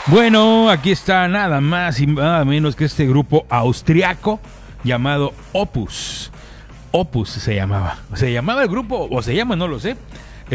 Bueno, aquí está nada más y nada menos que este grupo austriaco llamado Opus. Opus se llamaba. Se llamaba el grupo, o se llama, no lo sé.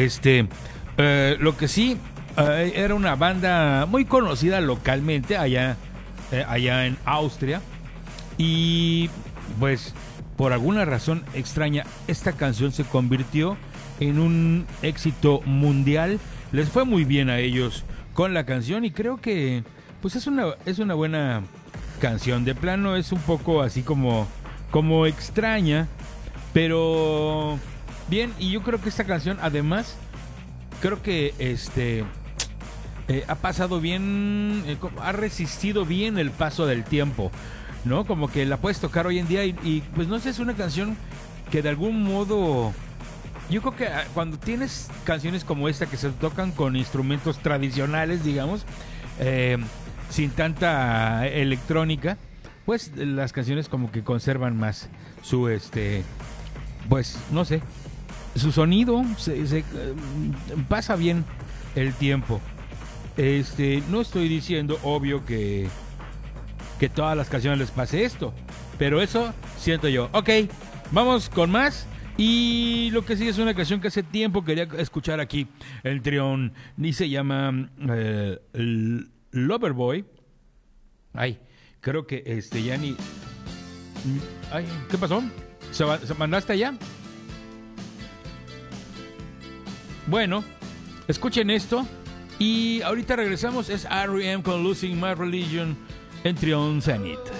Lo que sí, era una banda muy conocida localmente allá en Austria. Y pues, por alguna razón extraña, esta canción se convirtió en un éxito mundial. Les fue muy bien a ellos con la canción y creo que pues es una buena canción. De plano es un poco así como extraña, pero bien. Y yo creo que esta canción además creo que ha pasado bien, ha resistido bien el paso del tiempo, ¿no? Como que la puedes tocar hoy en día y pues no sé, es una canción que de algún modo, yo creo que cuando tienes canciones como esta que se tocan con instrumentos tradicionales, digamos, eh, sin tanta electrónica, pues las canciones como que conservan más su pues no sé, su sonido, pasa bien el tiempo. No estoy diciendo, obvio, que todas las canciones les pase esto, pero eso siento yo. Ok, vamos con más. Y lo que sí es una canción que hace tiempo quería escuchar aquí el Trión, y se llama Loverboy. Ay, creo que ya ni... Ay, ¿qué pasó? ¿Se mandaste allá? Bueno, escuchen esto y ahorita regresamos. Es R.E.M. con Losing My Religion en Trión Zenith.